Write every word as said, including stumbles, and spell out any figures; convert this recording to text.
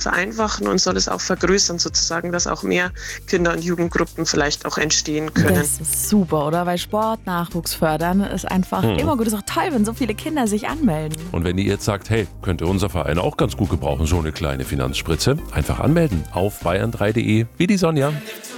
vereinfachen und soll es auch vergrößern sozusagen, dass auch mehr Kinder- und Jugendgruppen vielleicht auch entstehen können. Das ist super, oder? Weil Sport, Nachwuchs fördern ist einfach hm. immer gut. Es ist auch toll, wenn so viele Kinder sich anmelden. Und wenn ihr jetzt sagt, hey, könnte unser Verein auch ganz gut gebrauchen, so eine kleine Finanzspritze, einfach anmelden auf bayern drei punkt de wie die Sonja.